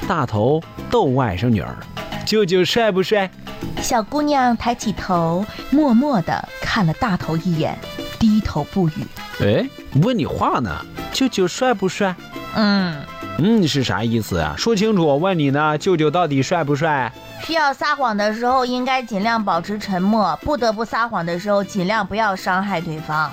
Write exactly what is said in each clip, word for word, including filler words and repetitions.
大头逗外甥女儿：“舅舅帅不帅？” 小姑娘抬起头，默默地看了大头一眼，低头不语。 哎，问你话呢，舅舅帅不帅？ 嗯嗯，是啥意思啊？说清楚，我问你呢，舅舅到底帅不帅？ 需要撒谎的时候应该尽量保持沉默，不得不撒谎的时候尽量不要伤害对方。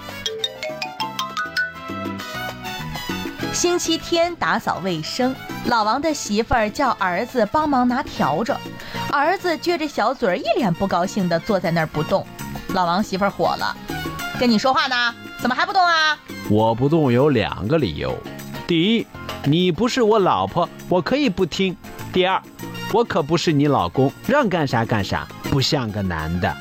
星期天打扫卫生，老王的媳妇儿叫儿子帮忙拿笤帚，儿子撅着小嘴儿，一脸不高兴地坐在那儿不动。老王媳妇儿火了：“跟你说话呢，怎么还不动啊？” 我不动有两个理由：第一，你不是我老婆，我可以不听；第二，我可不是你老公，让干啥干啥，不像个男的。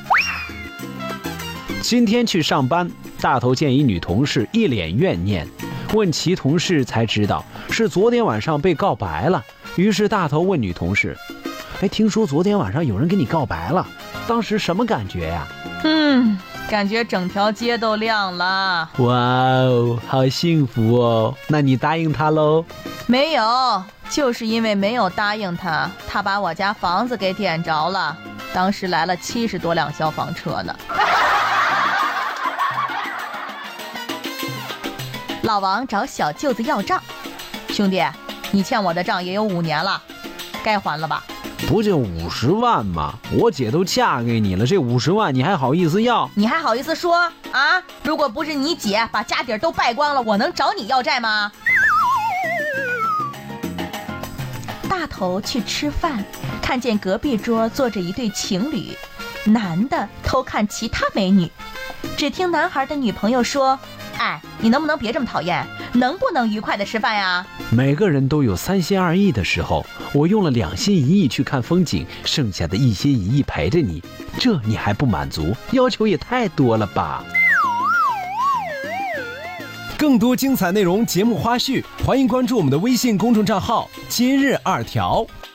今天去上班，大头见一女同事一脸怨念，问其同事才知道是昨天晚上被告白了。于是大头问女同事：“哎，听说昨天晚上有人跟你告白了，当时什么感觉呀？” 嗯，感觉整条街都亮了。 哇哦，好幸福哦！那你答应他喽？ 没有，就是因为没有答应他，他把我家房子给点着了。当时来了七十多辆消防车呢。老王找小舅子要账：“兄弟，你欠我的账也有五年了，该还了吧？”“ 不就五十万吗？我姐都嫁给你了，这五十万你还好意思要？ 你还好意思说啊？如果不是你姐把家底儿都败光了，我能找你要债吗？”大头去吃饭，看见隔壁桌坐着一对情侣，男的偷看其他美女，只听男孩的女朋友说：“哎，你能不能别这么讨厌？能不能愉快的吃饭呀？” 每个人都有三心二意的时候，我用了两心一意去看风景，剩下的一心一意陪着你，这你还不满足？要求也太多了吧！ 更多精彩内容、节目花絮，欢迎关注我们的微信公众账号“今日二条”。